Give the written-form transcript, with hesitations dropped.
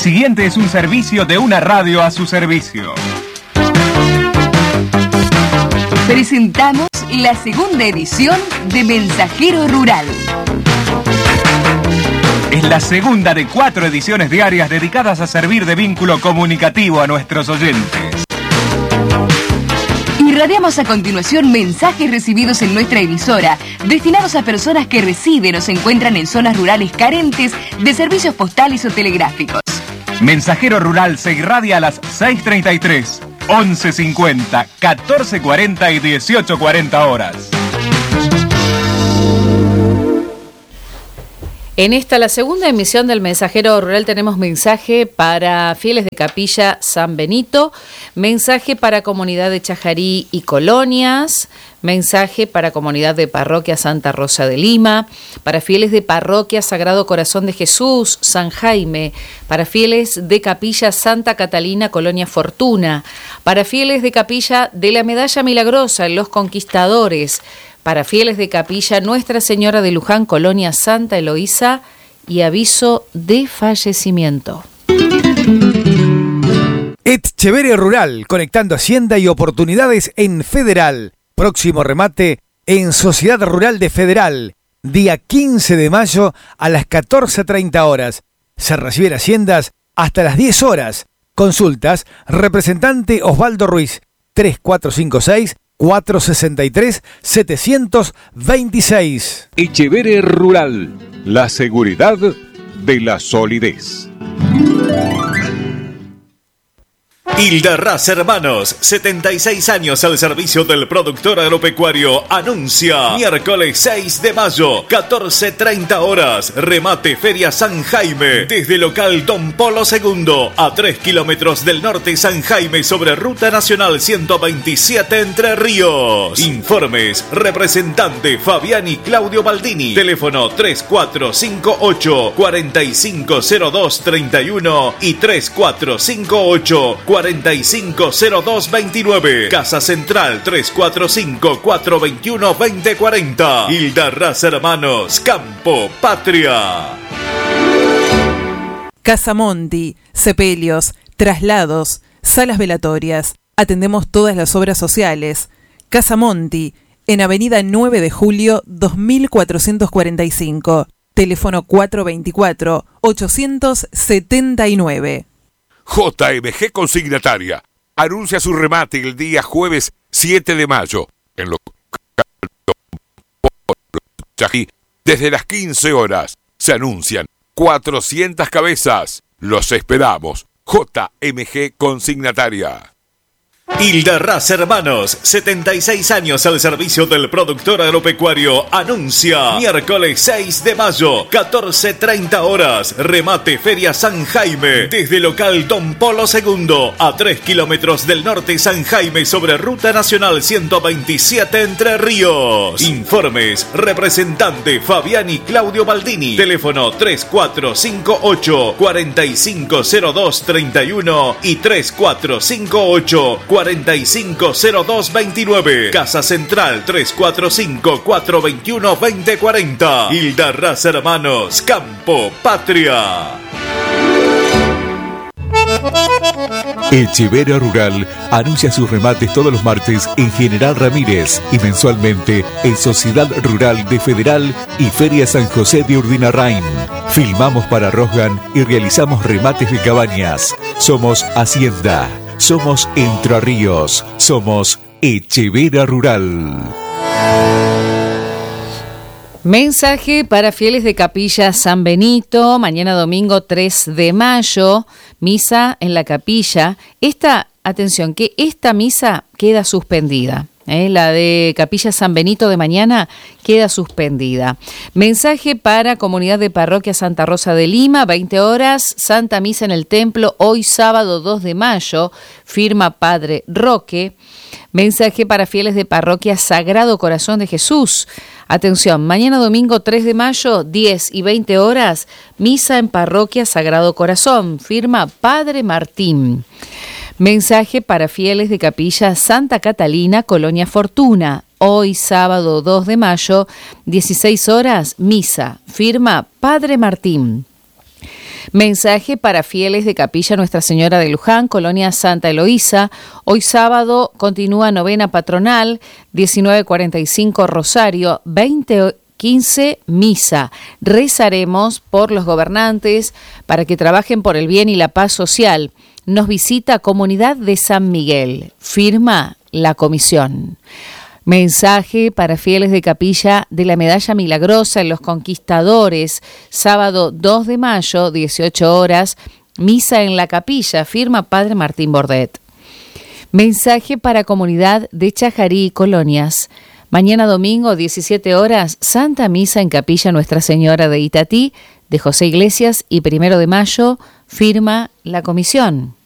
siguiente es un servicio de una radio a su servicio. Presentamos la segunda edición de Mensajero Rural. Es la segunda de 4 ediciones diarias dedicadas a servir de vínculo comunicativo a nuestros oyentes. Irradiamos a continuación mensajes recibidos en nuestra emisora, destinados a personas que residen o se encuentran en zonas rurales carentes de servicios postales o telegráficos. Mensajero Rural se irradia a las 6:33, 11:50, 14:40 y 18:40 horas. En esta, la segunda emisión del Mensajero Rural, tenemos mensaje para fieles de Capilla San Benito, mensaje para comunidad de Chajarí y Colonias, mensaje para comunidad de Parroquia Santa Rosa de Lima, para fieles de Parroquia Sagrado Corazón de Jesús, San Jaime, para fieles de Capilla Santa Catalina, Colonia Fortuna, para fieles de Capilla de la Medalla Milagrosa, Los Conquistadores, para fieles de Capilla Nuestra Señora de Luján, Colonia Santa Eloísa, y aviso de fallecimiento. Etcheveria Rural, conectando hacienda y oportunidades en Federal. Próximo remate en Sociedad Rural de Federal, día 15 de mayo a las 14:30 horas. Se reciben haciendas hasta las 10 horas. Consultas, representante Osvaldo Ruiz, 3456-463-726. Etcheveria Rural, la seguridad de la solidez. Hilderraz Hermanos, 76 años al servicio del productor agropecuario, anuncia miércoles 6 de mayo, 14:30 horas, remate Feria San Jaime, desde local Don Polo II, a 3 kilómetros del norte San Jaime, sobre Ruta Nacional 127 Entre Ríos. Informes, representante Fabián y Claudio Baldini, teléfono 3458-450231 y 3458-450229. Casa Central 345-421-2040. Hilderraz Hermanos, Campo Patria. Casamonti, sepelios, traslados, salas velatorias. Atendemos todas las obras sociales. Casamonti, en Avenida 9 de Julio, 2445. Teléfono 424-879. JMG Consignataria anuncia su remate el día jueves 7 de mayo en local Chají. Desde las 15 horas se anuncian 400 cabezas. Los esperamos. JMG Consignataria. Hilderraz Hermanos, 76 años al servicio del productor agropecuario, anuncia miércoles 6 de mayo, 14:30 horas, remate Feria San Jaime, desde local Don Polo II, a 3 kilómetros del norte San Jaime, sobre Ruta Nacional 127 Entre Ríos. Informes, representante Fabián y Claudio Baldini, teléfono 3458-450231 y 3458-450229. Casa Central 345-421-2040. Hilderraz Hermanos, Campo Patria. Etcheveria Rural anuncia sus remates todos los martes en General Ramírez y mensualmente en Sociedad Rural de Federal y Feria San José de Urdinarrain. Filmamos para Rosgan y realizamos remates de cabañas. Somos Hacienda. Somos Entre Ríos. Somos Etcheveria Rural. Mensaje para fieles de Capilla San Benito, mañana domingo 3 de mayo, misa en la capilla. Atención, que esta misa queda suspendida. La de Capilla San Benito de mañana queda suspendida. Mensaje para comunidad de Parroquia Santa Rosa de Lima, 20 horas, Santa Misa en el Templo, hoy sábado 2 de mayo, firma Padre Roque. Mensaje para fieles de Parroquia Sagrado Corazón de Jesús. Atención, mañana domingo 3 de mayo, 10 y 20 horas, misa en Parroquia Sagrado Corazón, firma Padre Martín. Mensaje para fieles de Capilla Santa Catalina, Colonia Fortuna. Hoy, sábado 2 de mayo, 16 horas, misa. Firma Padre Martín. Mensaje para fieles de Capilla Nuestra Señora de Luján, Colonia Santa Eloísa. Hoy sábado continúa novena patronal, 19:45 Rosario, 20:15 misa. Rezaremos por los gobernantes para que trabajen por el bien y la paz social. Nos visita Comunidad de San Miguel. Firma la comisión. Mensaje para fieles de Capilla de la Medalla Milagrosa en Los Conquistadores, sábado 2 de mayo, 18 horas, misa en la capilla, firma Padre Martín Bordet. Mensaje para Comunidad de Chajarí y Colonias. Mañana domingo, 17 horas, Santa Misa en Capilla Nuestra Señora de Itatí, de José Iglesias, y 1 de mayo, firma la comisión.